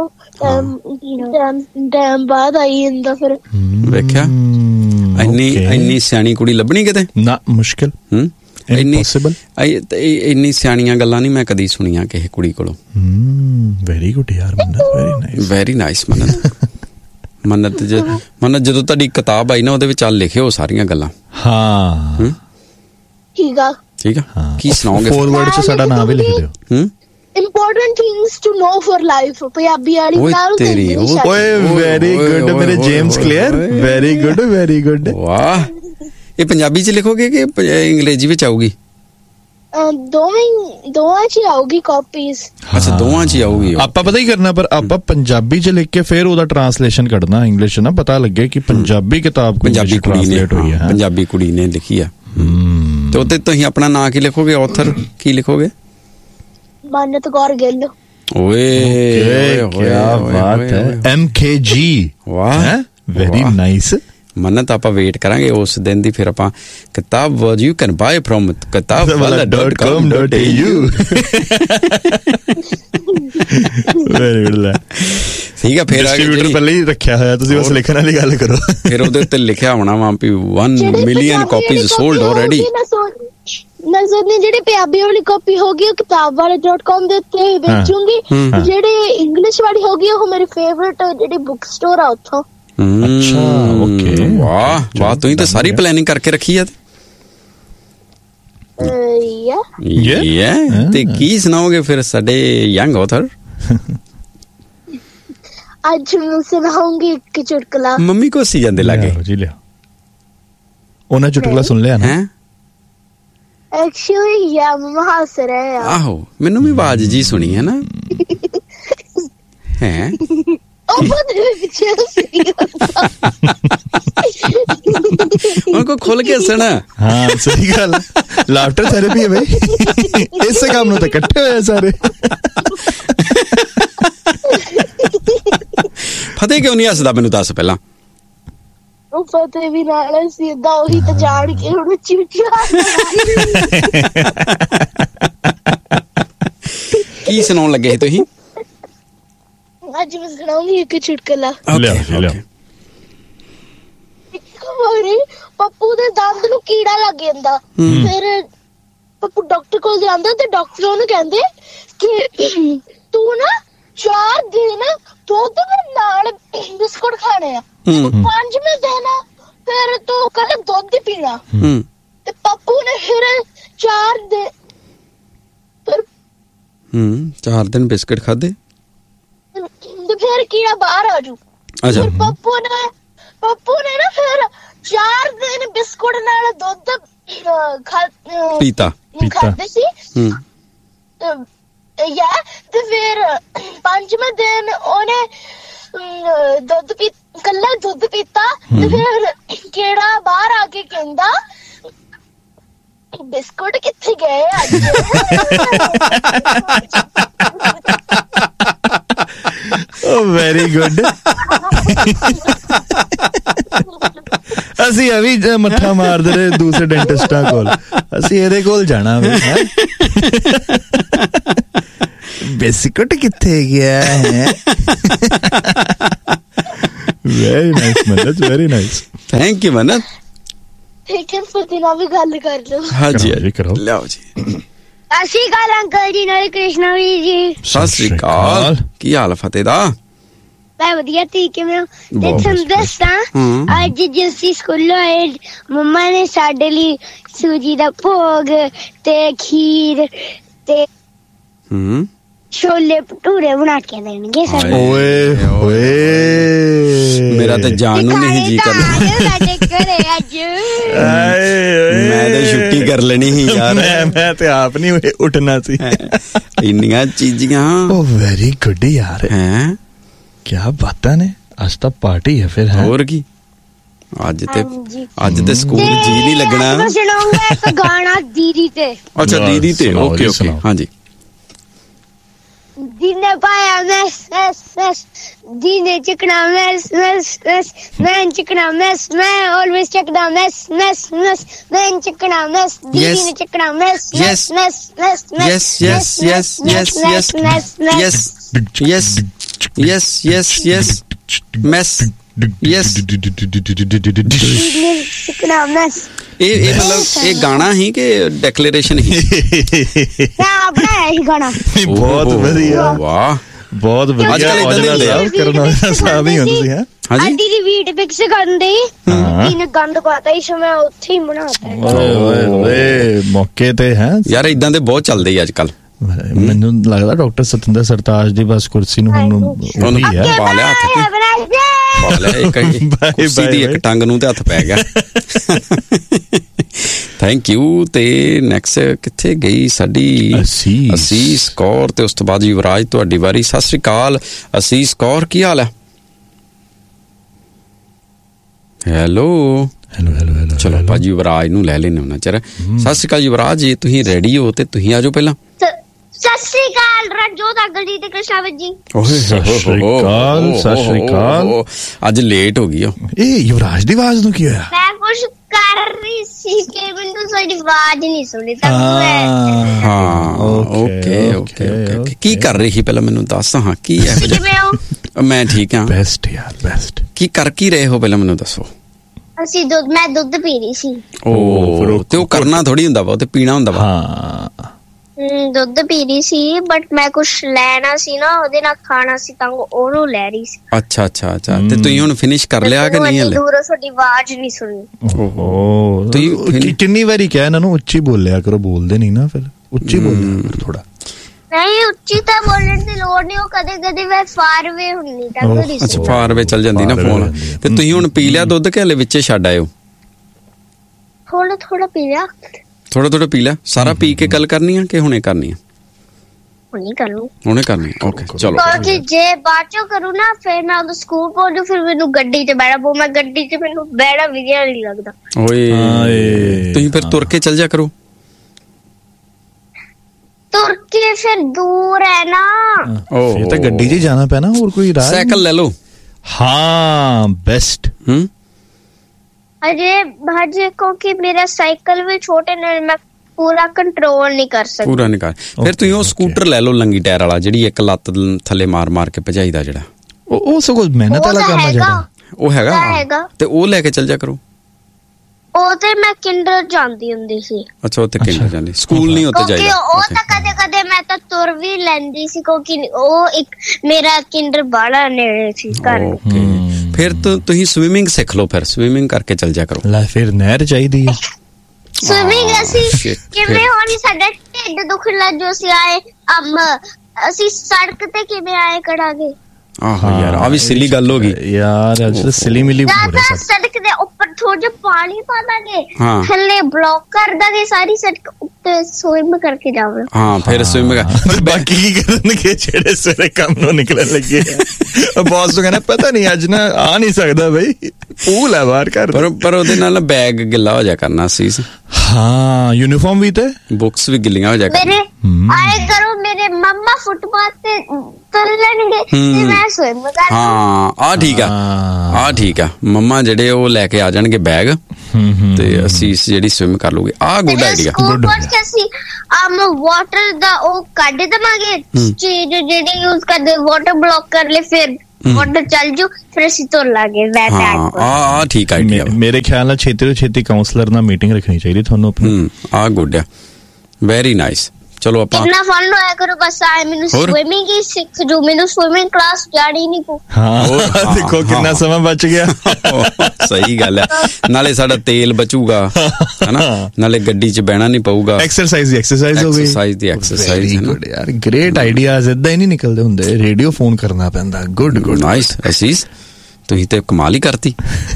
Speaker 5: ਟਾਈਮ ਬਾਅਦ ਆਈ ਜਾਂਦਾ। ਫਿਰ
Speaker 3: ਵੇਖਿਆ, ਇੰਨੀ ਸਿਆਣੀ ਕੁੜੀ ਲੱਭਣੀ ਕਿਤੇ
Speaker 4: ਨਾ, ਮੁਸ਼ਕਿਲ।
Speaker 3: ਇੰਨੀ ਸਿਆਣੀਆਂ ਗੱਲਾਂ ਨਹੀਂ ਮੈਂ ਕਦੀ ਸੁਣੀਆਂ ਕਿਸੇ ਕੁੜੀ ਕੋਲੋਂ।
Speaker 4: ਵੈਰੀ ਗੁੱਡ ਯਾਰ ਮੰਨਤ,
Speaker 3: ਵੈਰੀ ਨਾਈਸ ਮੰਨਤ। ਮੰਨਤ ਜਦੋਂ ਤੁਹਾਡੀ ਕਿਤਾਬ ਆਈ ਨਾ, ਉਹਦੇ ਵਿੱਚ ਲਿਖਿਓ ਸਾਰੀਆਂ ਗੱਲਾਂ।
Speaker 4: ਹਾਂ
Speaker 5: ਠੀਕ ਆ।
Speaker 3: ਕੀ ਸੁਣਾਓਗੇ?
Speaker 4: ਫੋਰਵਰਡ 'ਚ ਸਾਡਾ ਨਾਮ ਵੀ ਲਿਖ ਦਿਓ।
Speaker 5: Important things to know for life, Punjabi ਵਾਲੀ ਨਾਲ ਤੇਰੀ।
Speaker 4: ਓਏ ਵੈਰੀ ਗੁੱਡ ਮੇਰੇ ਜੇਮਸ ਕਲੀਅਰ, ਵੈਰੀ ਗੁੱਡ।
Speaker 3: ਵਾਹ, ਇਹ ਪੰਜਾਬੀ 'ਚ ਲਿਖੋਗੇ ਕਿ ਅੰਗਰੇਜ਼ੀ ਵਿੱਚ ਆਊਗੀ?
Speaker 5: ਦੋਵਾਂ 'ਚ ਆਊਗੀ ਕਾਪੀਜ਼।
Speaker 3: ਅੱਛਾ, ਦੋਵਾਂ 'ਚ ਆਊਗੀ।
Speaker 4: ਆਪਾਂ ਪਤਾ ਹੀ ਕਰਨਾ, ਪਰ ਆਪਾਂ ਪੰਜਾਬੀ 'ਚ ਲਿਖ ਕੇ ਫਿਰ ਉਹਦਾ ਟ੍ਰਾਂਸਲੇਸ਼ਨ ਕੱਢਣਾ ਇੰਗਲਿਸ਼ 'ਚ, ਨਾ ਪਤਾ ਲੱਗੇ ਕਿ ਪੰਜਾਬੀ ਕਿਤਾਬ
Speaker 3: ਪੰਜਾਬੀ ਕੁੜੀ ਨੇ ਪੰਜਾਬੀ ਕੁੜੀ ਨੇ ਲਿਖੀ ਆ। ਤੇ ਉੱਤੇ ਤੁਸੀਂ ਆਪਣਾ ਨਾਂ ਕੀ ਲਿਖੋਗੇ? ਆਥਰ ਕੀ ਲਿਖੋਗੇ?
Speaker 5: ਮੰਨਤ ਕੌਰ ਗਿੱਲ।
Speaker 4: ਓਏ ਕਿਆ ਬਾਤ ਹੈ, MKG। ਵਾਹ, ਵੈਰੀ ਨਾਈਸ।
Speaker 3: ਮੰਨਤ ਆਪਾਂ ਵੇਟ ਕਰਾਂਗੇ ਉਸ ਦਿਨ ਦੀ। ਫਿਰ ਆਪਾਂ ਕਿਤਾਬ you can bye from kitabwala.com.au। Very good. ਠੀਕ ਆ, ਫਿਰ
Speaker 4: ਡਿਸਟ੍ਰੀਬਿਊਟਰ ਪਹਿਲੇ ਹੀ ਰੱਖਿਆ ਹੋਇਆ, ਤੁਸੀਂ ਬਸ ਲਿਖਣ ਵਾਲੀ ਗੱਲ ਕਰੋ।
Speaker 3: ਫਿਰ ਉਹਦੇ ਉੱਤੇ ਲਿਖਿਆ ਹੋਣਾ ਵਾ ਵੀ 1 million ਕਾਪੀਜ਼ ਸੋਲਡ ਆਲਰੇਡੀ।
Speaker 5: ਨਜ਼ਰ ਨੇ ਜਿਹੜੀ ਪੰਜਾਬੀ ਵਾਲੀ ਕਾਪੀ ਹੋਗੀ ਉਹ kitabwala.com ਦੇ ਉੱਤੇ ਵੇਚੂੰਗੀ। ਜਿਹੜੀ ਇੰਗਲਿਸ਼ ਵਾਲੀ ਹੋਗੀ ਉਹ ਮੇਰੀ ਫੇਵਰਿਟ ਜਿਹੜੀ ਬੁੱਕ ਸਟੋਰ ਆ ਉੱਥੋਂ।
Speaker 4: ਅੱਛਾ, ਓਕੇ।
Speaker 3: ਵਾਹ, ਤੁਸੀਂ ਤਾਂ ਸਾਰੀ ਪਲੈਨਿੰਗ ਕਰਕੇ ਰੱਖੀ ਆ। ਤੇ ਕੀ ਸੁਣਾਓਗੇ ਫਿਰ ਸਾਡੇ ਯੰਗ ਆਥਰ?
Speaker 5: ਅੱਜ ਮੈਂ ਸੁਣਾਉਂਗੀ ਇੱਕ ਚੁਟਕਲਾ।
Speaker 3: ਮੰਮੀ ਕੋ ਸੀ ਜਾਂਦੇ ਲਾਗੇ
Speaker 4: ਜੀ, ਲਿਆ। ਉਹਨਾਂ ਚੁਟਕਲਾ ਸੁਣ ਲਿਆ ਨਾ?
Speaker 5: ਐਕਚੁਅਲੀ ਯਾ ਮਮਾ ਹੱਸ ਰਹੇ ਆ।
Speaker 3: ਆਹੋ, ਮੈਨੂੰ ਵੀ ਆਵਾਜ਼ ਜੀ ਸੁਣੀ ਹੈ ਨਾ। ਹੈ उनको खोल के हंसना।
Speaker 4: हाँ सही गल, लाफ्टर थेरेपी है भाई। इस काम तो इकट्ठे होए सारे।
Speaker 3: फतेह क्यों नहीं हसदा मैनू दस पहला?
Speaker 5: फतेह भी नाल सीधा ओही तो जान के हुण चिमचा।
Speaker 3: की सुनाउण लगे तुसीं?
Speaker 5: ਅੱਜ ਮੈਂ ਸੁਣਾਉਂਗੀ ਇੱਕ ਚੁਟਕਲਾ।
Speaker 4: ਲਿਆ।
Speaker 5: ਇੱਕ ਵਾਰੀ ਪੱਪੂ ਦੇ ਦੰਦ ਨੂੰ ਕੀੜਾ ਲੱਗ ਜਾਂਦਾ। ਫਿਰ ਪੱਪੂ ਡਾਕਟਰ ਕੋਲ ਜਾਂਦਾ ਤੇ ਡਾਕਟਰ ਉਹਨੂੰ ਕਹਿੰਦੇ ਕਿ ਤੂੰ ਨਾ 4 ਦਿਨ ਦੁੱਧ ਨਾਲ ਬਿਸਕੁਟ ਖਾਣੇ ਆ, 5ਵੇਂ ਦਿਨ ਫਿਰ ਤੂੰ ਕੱਲ ਦੁੱਧ ਹੀ ਪੀਣਾ। ਤੇ ਪੱਪੂ ਨੇ ਫਿਰ 4
Speaker 3: ਦਿਨ ਬਿਸਕੁਟ ਖਾਦੇ
Speaker 5: ਤੇ ਫਿਰ ਕੀੜਾ ਬਾਹਰ ਆ ਜੂ। ਫਿਰ ਪੱਪੂ ਨੇ ਨਾ ਫਿਰ 4 ਦਿਨ ਬਿਸਕੁਟ ਨਾਲ ਦੁੱਧ
Speaker 3: ਪੀਤਾ
Speaker 5: ਖਾਦੇ ਸੀ। ਤੇ ਫਿਰ 5ਵੇਂ ਦਿਨ ਉਹਨੇ ਕੱਲਾ ਦੁੱਧ ਪੀਤਾ। ਤੇ ਫਿਰ ਕੀੜਾ ਬਾਹਰ ਆ ਕੇ ਕਹਿੰਦਾ ਬਿਸਕੁਟ ਕਿੱਥੇ ਗਏ ਅੱਜ?
Speaker 4: Very good. ਅਸੀਂ ਅਭੀ ਮੱਥਾ ਮਾਰਦੇ ਰਹੇ ਦੂਸਰੇ ਡੈਂਟਿਸਟਾਂ ਕੋਲ, ਅਸੀਂ ਇਹਦੇ ਕੋਲ ਜਾਣਾ ਵੇ। ਬਿਸਕੁਟ ਕਿੱਥੇ ਗਿਆ ਹੈ? Very nice Mannat, very nice.
Speaker 3: Thank you Mannat.
Speaker 5: ਠੀਕ ਹੈ, ਫਤਿਹ ਨਾਲ ਵੀ ਗੱਲ ਕਰ ਲਓ।
Speaker 3: ਹਾਂਜੀ ਕਰੋ, ਲਿਆਓ ਜੀ।
Speaker 5: ਸਤਿ ਸ਼੍ਰੀ ਅਕਾਲ ਅੰਕਲ ਜੀ, ਨਾਲ ਕ੍ਰਿਸ਼ਨਾ ਵੀਰ ਜੀ।
Speaker 3: ਸਤਿ ਸ੍ਰੀ ਅਕਾਲ, ਕੀ ਹਾਲ ਫਤਿਹ ਦਾ?
Speaker 5: ਮੈਂ ਵਧੀਆ, ਠੀਕ ਹੈ। ਮੈਂ ਤੇ ਤੁਹਾਨੂੰ ਦੱਸਾਂ, ਅੱਜ ਜਿਸ ਸਕੂਲੋਂ ਆਏ ਮੰਮਾ ਨੇ ਸਾਡੇ ਲਈ ਸੂਜੀ ਦਾ ਭੋਗ ਤੇ ਖੀਰ ਤੇ ਛੋਲੇ ਭਟੂਰੇ ਬਣਾ ਕੇ ਦੇਣਗੇ ਸਾਨੂੰ।
Speaker 4: ਓਏ ਹੋਏ, ਮੇਰਾ ਤਾਂ ਜਾਣ ਨੂੰ ਨਹੀਂ ਜੀ ਕਰਦਾ।
Speaker 3: ਮੈਂ ਤਾਂ ਛੁੱਟੀ ਕਰ ਲੈਣੀ ਸੀ ਯਾਰ।
Speaker 4: ਮੈਂ ਤੇ ਆਪ ਨਹੀਂ ਉੱਠਣਾ ਸੀ।
Speaker 3: ਇੰਨੀਆਂ ਚੀਜ਼ਾਂ।
Speaker 4: ਓ ਵੈਰੀ ਗੁੱਡ ਯਾਰ। ਹੈ ਕਿਆ ਬਾਤਾਂ ਨੇ, ਅੱਜ ਤਾਂ ਪਾਰਟੀ ਹੈ ਫਿਰ।
Speaker 3: ਹੋਰ ਕੀ, ਅੱਜ ਤੇ ਸਕੂਲ ਜੀ ਨਹੀਂ ਲੱਗਣਾ।
Speaker 5: ਸੁਣਾਉਂਗਾ ਇੱਕ ਗਾਣਾ ਦੀਦੀ ਤੇ।
Speaker 3: ਅੱਛਾ ਦੀਦੀ ਤੇ, ਓਕੇ ਓਕੇ, ਹਾਂਜੀ।
Speaker 5: ਦੀਨੇ ਪਾਇਆ ਮੈਸ ਮੈਸ ਮੈਸ, ਦੀਨੇ ਚਿਕਣਾ ਮੈਸ ਮੈਸ ਮੈਸ, ਮੈਂ ਚਿਕਣਾ ਮੈਸ, ਮੈਂ ਆਲਵੇਸ ਚਿਕਣਾ ਮੈਸ ਮੈਸ ਮੈਸ, ਮੈਂ ਚਿਕਣਾ ਮੈਸ, ਦੀਦੀ ਨੇ ਚਿਕਣਾ mess mess mess mess mess, yes yes yes yes yes
Speaker 3: yes yes yes yes mess yes. ਇਹ ਮਤਲਬ ਇਹ ਗਾਣਾ ਹੀ ਕਿ ਡੈਕਲੇਰੇਸ਼ਨ ਹੀ?
Speaker 5: ਆਪਣਾ ਹੀ ਗਾਣਾ।
Speaker 4: ਬਹੁਤ ਵਧੀਆ, ਵਾਹ ਬਹੁਤ ਵਧੀਆ। ਕਰਨਾ ਸਾਹਿਬ ਹੀ ਹੁੰਦੀ ਹੈ।
Speaker 5: ਆਂਟੀ ਦੀ ਵੀਟ ਫਿਕਸ ਕਰਦੇ ਇਹਨੇ ਗੰਦ ਪਾਤਾ ਇਸ ਮੈਂ ਉੱਥੇ ਹੀ ਬਣਾਤਾ।
Speaker 4: ਓਏ ਮੌਕੇ ਤੇ ਹੈ ਯਾਰ,
Speaker 3: ਇਦਾਂ ਦੇ ਬਹੁਤ ਚੱਲਦੇ ਆ ਅੱਜ ਕੱਲ।
Speaker 4: ਮੈਨੂੰ ਲੱਗਦਾ ਡਾਕਟਰ ਸਤਿੰਦਰ ਸਰਤਾਜ ਦੀ ਬਸ ਕੁਰਸੀ ਨੂੰ ਉਹੀ ਹੈ
Speaker 3: ਪਾ ਲਿਆ ਕੁਰਸੀ ਦੀ ਇੱਕ ਟੰਗ ਨੂੰ ਤੇ ਹੱਥ ਪੈ ਗਿਆ। Thank you. ਤੇ ਨੈਕਸਟ ਕਿੱਥੇ ਗਈ ਸਾਡੀ ਅਸੀਸ ਕੌਰ, ਤੇ ਉਸ ਤੋਂ ਬਾਅਦ ਯੁਵਰਾਜ ਤੁਹਾਡੀ ਵਾਰੀ। ਸਤਿ ਸ੍ਰੀ ਅਕਾਲ ਅਸੀਸ ਕੌਰ, ਕੀ ਹਾਲ ਹੈ? Hello
Speaker 4: hello hello hello.
Speaker 3: ਚਲੋ ਭਾਜੀ ਯੁਵਰਾਜ ਨੂੰ ਲੈ ਲੈਣੇ ਉਹਨਾਂ ਚਿਰ। ਸਤਿ ਸ੍ਰੀ ਅਕਾਲ ਯੁਵਰਾਜ ਜੀ, ਤੁਸੀਂ ਰੈਡੀ ਹੋ ਤੇ ਤੁਸੀਂ ਆਜੋ ਪਹਿਲਾਂ।
Speaker 5: ਸਤਿ ਸ਼੍ਰੀ ਅਕਾਲ ਰਣਜੋਤ ਅੰਕਲ ਜੀ ਤੇ ਕ੍ਰਿਸ਼ਨਾਵਤ ਜੀ।
Speaker 4: ਸਤਿ ਸ਼੍ਰੀ ਅਕਾਲ।
Speaker 3: ਅੱਜ ਲੇਟ ਹੋ ਗਈ।
Speaker 4: ਇਹ ਯੁਵਰਾਜ ਦੀ ਆਵਾਜ਼ ਨੂੰ ਕੀ ਹੋਇਆ?
Speaker 5: ਮੈਂ ਕੁਝ ਕਰ ਰਹੀ ਸੀ ਕਿ ਮੈਨੂੰ ਤੁਹਾਡੀ ਆਵਾਜ਼ ਨਹੀਂ ਸੁਣੀ ਤਾਂ
Speaker 3: ਹਾਂ ਓਕੇ ਓਕੇ ਓਕੇ। ਕੀ ਕਰ ਰਹੀ ਸੀ ਪਹਿਲਾਂ ਮੈਨੂੰ ਦੱਸ। ਹਾਂ ਕੀ ਹੈ?
Speaker 5: ਕਿਵੇਂ ਹੋ?
Speaker 3: ਮੈਂ ਠੀਕ ਹਾਂ।
Speaker 4: ਬੈਸਟ ਯਾਰ ਬੈਸਟ।
Speaker 3: ਕੀ ਕਰ ਕੀ ਰਹੇ ਹੋ ਪਹਿਲਾਂ ਮੈਨੂੰ ਦੱਸੋ।
Speaker 5: ਮੈਂ ਦੁੱਧ ਪੀ ਰਹੀ ਸੀ।
Speaker 3: ਤੇ ਉਹ ਕਰਨਾ ਥੋੜੀ ਹੁੰਦਾ ਵਾ, ਉਹ ਤੇ ਪੀਣਾ ਹੁੰਦਾ ਵਾ।
Speaker 4: ਹਾਂ
Speaker 5: ਦੁੱਧ ਪੀ ਰਹੀ ਸੀ, ਬਟ ਮੈਂ ਕੁਛ ਲੈਣਾ ਸੀ ਨਾ, ਉਹਦੇ ਨਾਲ ਖਾਣਾ ਸੀ ਤਾਂ ਉਹਨੂੰ ਲੈ ਰਹੀ ਸੀ।
Speaker 3: ਅੱਛਾ ਅੱਛਾ ਅੱਛਾ। ਤੇ ਤੁਸੀਂ ਹੁਣ ਫਿਨਿਸ਼ ਕਰ ਲਿਆ ਕਿ ਨਹੀਂ ਹਲੇ?
Speaker 5: ਦੂਰੋਂ ਤੁਹਾਡੀ ਆਵਾਜ਼ ਨਹੀਂ ਸੁਣੀ।
Speaker 4: ਓਹੋ, ਤੁਸੀਂ ਕਿੰਨੀ ਵਾਰੀ ਕਿਹਾ ਇਹਨਾਂ ਨੂੰ ਉੱਚੀ ਬੋਲਿਆ ਕਰੋ, ਬੋਲਦੇ ਨਹੀਂ ਨਾ, ਫਿਰ ਉੱਚੀ ਬੋਲਿਆ ਕਰੋ ਥੋੜਾ।
Speaker 5: ਨਹੀਂ ਉੱਚੀ ਤਾਂ ਬੋਲਣ ਦੀ ਲੋੜ ਨਹੀਂ, ਉਹ ਕਦੇ ਕਦੇ ਮੈਂ ਫਾਰ ਵੇ ਹੁੰਨੀ ਤਾਂ।
Speaker 3: ਅੱਛਾ ਫਾਰ ਵੇ ਚੱਲ ਜਾਂਦੀ ਨਾ ਫੋਨ। ਤੇ ਤੁਸੀਂ ਹੁਣ ਪੀ ਲਿਆ ਦੁੱਧ ਕਿ ਹਲੇ ਵਿੱਚੇ ਛੱਡ ਆਇਓ?
Speaker 5: ਥੋੜਾ ਥੋੜਾ ਪੀ ਲਿਆ।
Speaker 3: ਥੋੜਾ ਥੋੜਾ ਪੀ ਲਿਆ? ਸਾਰਾ ਪੀ ਕੇ ਗੱਲ ਕਰਨੀ ਆ ਕਿ ਹੁਣੇ ਕਰਨੀ ਆ? ਹੁਣੇ ਕਰਨੀ। ਓਕੇ ਚਲੋ।
Speaker 5: ਕਿਉਂਕਿ ਜੇ ਬਾਅਦ ਚੋਂ ਕਰੂ ਨਾ ਫਿਰ ਮੈਂ ਉਦੋਂ ਸਕੂਲ ਪਹੁੰਚੂ, ਫਿਰ ਮੈਨੂੰ ਗੱਡੀ 'ਚ ਬਹਿਣਾ ਪਊ। ਮੈਂ ਗੱਡੀ 'ਚ ਮੈਨੂੰ ਬਹਿਣਾ ਵਧੀਆ ਨਹੀਂ ਲੱਗਦਾ।
Speaker 3: ਓਏ ਤੁਸੀਂ ਫਿਰ ਤੁਰ ਕੇ ਚੱਲ ਜਾ ਕਰੋ।
Speaker 5: ਤੁਰ ਕੇ ਫਿਰ ਦੂਰ ਹੈ ਨਾ।
Speaker 4: ਇਹ ਤਾਂ ਗੱਡੀ 'ਚ ਜਾਣਾ ਪੈਣਾ, ਹੋਰ ਕੋਈ ਰਾਹ?
Speaker 3: ਸਾਈਕਲ ਲੈ ਲਓ।
Speaker 4: ਹਾਂ ਬੈਸਟ।
Speaker 5: ਅਜੇ ਕਿਉਂਕਿ ਮੇਰਾ ਸਾਈਕਲ ਵੀ ਛੋਟੇ ਨੇ, ਮੈਂ ਪੂਰਾ ਕੰਟਰੋਲ ਨਹੀਂ ਕਰ ਸਕਦੀ।
Speaker 3: ਪੂਰਾ ਨਹੀਂ ਕਰ। ਫਿਰ ਤੁਸੀਂ ਉਹ ਸਕੂਟਰ ਲੈ ਲਓ ਲੰਗੀ ਟਾਇਰ ਵਾਲਾ, ਜਿਹੜੀ ਇੱਕ ਲੱਤ ਥੱਲੇ ਮਾਰ ਮਾਰ ਕੇ ਭਜਾਈਦਾ ਜਿਹੜਾ।
Speaker 4: ਉਹ ਸਗੋਂ ਮਿਹਨਤ ਵਾਲਾ ਕੰਮ ਹੈ ਜਿਹੜਾ।
Speaker 3: ਉਹ ਹੈਗਾ ਤੇ ਉਹ ਲੈ ਕੇ ਚੱਲ ਜਾ ਕਰੋ।
Speaker 5: ਉਹ ਤੇ ਮੈਂ ਕਿੰਡਰ ਜਾਂਦੀ ਹੁੰਦੀ ਸੀ।
Speaker 3: ਅੱਛਾ ਉੱਥੇ ਕਿੰਡਰ ਜਾਂਦੀ, ਸਕੂਲ ਨਹੀਂ ਉੱਥੇ ਜਾਈਦਾ।
Speaker 5: ਉਹ ਤਾਂ ਕਦੇ ਕਦੇ ਮੈਂ ਤਾਂ ਤੁਰ ਵੀ ਲੈਂਦੀ ਸੀ, ਕਿਉਂਕਿ ਉਹ ਇੱਕ ਮੇਰਾ ਕਿੰਡਰ ਬਾਲਾ ਨੇੜੇ ਸੀ ਘਰ।
Speaker 3: ਫਿਰ ਤੁਸੀਂ ਸਵਿਮਿੰਗ ਸਿੱਖ ਲਓ, ਫਿਰ ਸਵਿਮਿੰਗ ਕਰਕੇ ਚੱਲ ਜਾ ਕਰੋ।
Speaker 4: ਲੈ ਫਿਰ ਨਹਿਰ ਚਾਹੀਦੀ ਹੈ।
Speaker 5: ਸਵਿਮਿੰਗ ਅਸੀਂ ਕਿਵੇਂ ਹੋਣੀ, ਸਾਡਾ ਢਿੱਡ ਦੁਖਣ ਲੱਗ ਜੋ ਅਸੀਂ ਆਏ ਅਸੀਂ ਸੜਕ ਤੇ ਕਿਵੇਂ ਆਏ ਕਰਾਂਗੇ।
Speaker 3: ਆਹੋ ਯਾਰ ਆ ਵੀ ਸਿਲੀ ਗੱਲ ਹੋ ਗਈ
Speaker 4: ਯਾਰ, ਅੱਜ ਸਿਲੀ ਮਿਲੀ ਹੋ ਰਿਹਾ।
Speaker 5: ਸੜਕ ਦੇ ਉੱਪਰ ਥੋੜਾ ਜਿਹਾ ਪਾਣੀ ਪਾ ਦਾਂਗੇ, ਥੱਲੇ ਬਲੌਕ ਕਰ ਦਾਂਗੇ ਸਾਰੀ ਸੜਕ, ਉੱਤੇ ਸਵਿਮ ਕਰਕੇ ਜਾਵਾਂਗੇ।
Speaker 3: ਹਾਂ ਫਿਰ ਸਵਿਮ
Speaker 4: ਬਾਕੀ ਕੀ ਕਰਨਗੇ ਜਿਹੜੇ ਸਵੇਰੇ ਕੰਮ ਨੂੰ ਨਿਕਲਣ ਲੱਗੇ? ਬੌਸ ਨੂੰ ਕਹਿੰਦਾ ਪਤਾ ਨਹੀਂ ਅੱਜ ਨਾ ਆ ਨਹੀਂ ਸਕਦਾ ਬਈ, ਪੂਲ ਹੈ ਬਾਹਰ ਕਰ।
Speaker 3: ਪਰ ਉਹਦੇ ਨਾਲ ਬੈਗ ਗਿੱਲਾ ਹੋ ਜਾ ਕਰਨਾ ਸੀ।
Speaker 4: ਹਾਂ ਯੂਨੀਫਾਰਮ ਵੀ ਤੇ
Speaker 3: ਬੁੱਕਸ ਵੀ ਗਿੱਲੀਆਂ ਹੋ ਜਾ
Speaker 5: ਮੇਰੇ ਆਏ ਕਰੋ, ਮੇਰੇ ਮੰਮਾ ਫੁੱਟਬਾਲ ਤੇ ਚੱਲਣਗੇ ਤੇ ਮੈਂ ਸਵਿਮ ਕਰਾਂ।
Speaker 3: ਹਾਂ ਆ ਠੀਕ ਆ, ਆ ਠੀਕ ਆ। ਮੰਮਾ ਜਿਹੜੇ ਉਹ ਲੈ ਕੇ ਆ ਜਾਣਗੇ ਬੈਗ, ਤੇ ਅਸੀਂ ਜਿਹੜੀ ਸਵਿਮ ਕਰ ਲੂਗੇ। ਆ ਗੁੱਡ ਆਈਡੀਆ।
Speaker 5: ਅਸੀਂ ਵਾਟਰ ਦਾ ਉਹ ਕੱਢ ਦੇਵਾਂਗੇ ਚੀਜ਼ ਜਿਹੜੀ ਯੂਜ਼ ਕਰਦੇ, ਵਾਟਰ ਬਲੌਕ ਕਰ ਲੈ, ਫਿਰ ਵਾਟਰ ਚੱਲ ਜੂ, ਫਿਰ ਅਸੀਂ ਤੁਰ ਲਾਂਗੇ।
Speaker 3: ਆ ਠੀਕ ਆਈਡੀਆ।
Speaker 4: ਮੇਰੇ ਖਿਆਲ ਨਾਲ ਛੇਤੀ ਤੋਂ ਛੇਤੀ ਕਾਉਂਸਲਰ ਨਾਲ ਮੀਟਿੰਗ ਰੱਖਣੀ ਚਾਹੀਦੀ ਤੁਹਾਨੂੰ ਆਪਣੀ।
Speaker 3: ਆ ਗੁੱਡ ਆ, ਵੈਰੀ ਨਾਈਸ। ਚਲੋ ਆਪਾਂ
Speaker 5: ਕਿੰਨਾ ਫਨ ਹੋਇਆ ਕਰੋ ਬਸ ਆਏ ਮੈਨੂੰ ਸਵਿਮਿੰਗ ਹੀ ਸਿੱਖ ਜੋ ਮੈਨੂੰ ਸਵਿਮਿੰਗ ਕਲਾਸ ਜਾਣੀ ਨਹੀਂ ਪਊ।
Speaker 4: ਹਾਂ ਦੇਖੋ ਕਿੰਨਾ ਸਮਾਂ ਬਚ ਗਿਆ।
Speaker 3: ਸਹੀ ਗੱਲ ਹੈ, ਨਾਲੇ ਸਾਡਾ ਤੇਲ ਬਚੂਗਾ ਹਨਾ, ਨਾਲੇ ਗੱਡੀ 'ਚ ਬਹਿਣਾ ਨਹੀਂ ਪਊਗਾ।
Speaker 4: ਐਕਸਰਸਾਈਜ਼ ਹੋ ਗਈ,
Speaker 3: ਐਕਸਰਸਾਈਜ਼
Speaker 4: ਯਾਰ ਗ੍ਰੇਟ ਆਈਡੀਆਜ਼ ਏਦਾਂ ਹੀ ਨਹੀਂ ਨਿਕਲਦੇ ਹੁੰਦੇ, ਰੇਡੀਓ ਫੋਨ ਕਰਨਾ ਪੈਂਦਾ। ਗੁੱਡ
Speaker 3: ਨਾਈਸ ਅਸੀਸ, ਤੁਸੀਂ ਤੇ ਕਮਾਲ ਹੀ ਕਰਤੀ।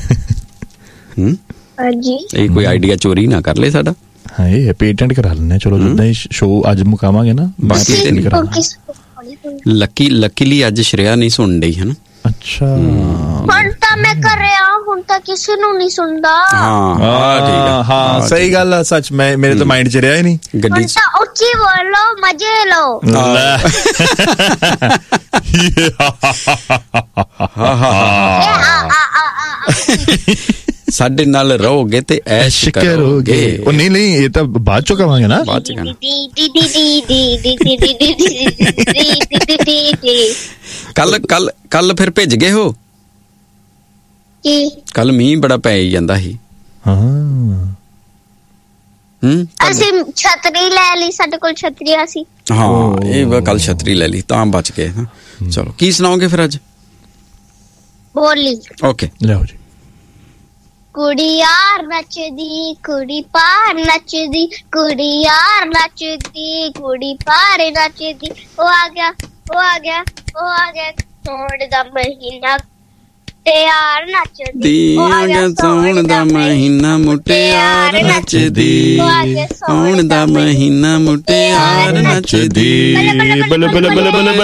Speaker 5: ਹਾਂਜੀ
Speaker 3: ਇਹ ਕੋਈ ਆਈਡੀਆ ਚੋਰੀ ਨਾ ਕਰ ਲੈ ਸਾਡਾ।
Speaker 4: ਹਾਂ ਇਹ ਪੇਟੈਂਟ ਕਰਾ ਲੈਣੇ। ਚਲੋ ਜਿੱਦਾਂ ਹੀ ਸ਼ੋਅ ਅੱਜ ਮੁਕਾਵਾਂਗੇ ਨਾ ਬਾਕੀ ਤੇ ਨਹੀਂ ਕਰਾਂਗੇ।
Speaker 3: ਲੱਕੀਲੀ ਅੱਜ ਸ਼੍ਰੇਆ ਨਹੀਂ ਸੁਣ ਰਹੀ ਹੈ ਨਾ।
Speaker 4: ਅੱਛਾ
Speaker 5: ਹੁਣ ਤਾਂ ਮੈਂ ਕਰ ਰਿਹਾ, ਹੁਣ ਤਾਂ ਕਿਸੇ ਨੂੰ ਨਹੀਂ ਸੁਣਦਾ।
Speaker 4: ਹਾਂ ਸਹੀ ਗੱਲ ਆ, ਸੱਚ ਮੈਂ ਮੇਰੇ ਤਾਂ ਮਾਈਂਡ 'ਚ ਰਿਹਾ ਹੀ ਨਹੀਂ।
Speaker 3: ਗੱਡੀ
Speaker 5: ਤਾਂ ਉੱਚੀ ਬੋਲੋ, ਮਜ਼ੇ ਲਓ।
Speaker 3: ਸਾਡੇ ਨਾਲ ਰਹੋਗੇ ਤੇ ਐਸ਼ ਕਰੋਗੇ।
Speaker 4: ਉਹ ਨਹੀਂ ਇਹ ਤਾਂ ਬਾਅਦ ਚੋਂ ਕਵਾਂਗੇ ਨਾ।
Speaker 3: ਬਾਅਦ ਚ ਕੱਲ ਫਿਰ ਭਿੱਜ ਗਏ ਹੋ? ਕੱਲ ਮੀਂਹ ਬੜਾ ਪੈ ਹੀ ਜਾਂਦਾ ਸੀ।
Speaker 5: ਅਸੀਂ ਛਤਰੀ ਲੈ ਲਈ, ਸਾਡੇ ਕੋਲ ਛਤਰੀ ਸੀ।
Speaker 3: ਹਾਂ ਇਹ ਕੱਲ ਛਤਰੀ ਲੈ ਲਈ ਤਾਂ ਬਚ ਗਏ। ਚਲੋ ਕੀ ਸੁਣਾਓਗੇ ਫਿਰ ਅੱਜ?
Speaker 5: ਬੋਲੀ
Speaker 3: ਓਕੇ
Speaker 4: ਲਓ ਜੀ।
Speaker 5: ਕੁੜੀ ਯਾਰ ਨੱਚਦੀ, ਕੁੜੀ ਪਾਰ ਨੱਚਦੀ, ਕੁੜੀ ਯਾਰ ਨੱਚਦੀ, ਕੁੜੀ ਪਾਰ ਨੱਚਦੀ। ਉਹ ਆ ਗਿਆ, ਉਹ ਆ ਗਿਆ, ਉਹ ਆ ਗਿਆ ਸੌਣ ਦਾ ਮਹੀਨਾ ਮੁਟਿਆਰ ਨੱਚਦੀ।
Speaker 3: ਆ ਗਿਆ ਸੌਣ ਦਾ ਮਹੀਨਾ ਮੁਟਿਆਰ ਨੱਚਦੀ, ਸੌਣ ਦਾ ਮਹੀਨਾ ਮੁਟਿਆਰ ਨੱਚਦੀ।